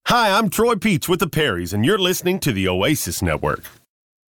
Hi, I'm Troy Peach with the Perrys, and you're listening to the Oasis Network.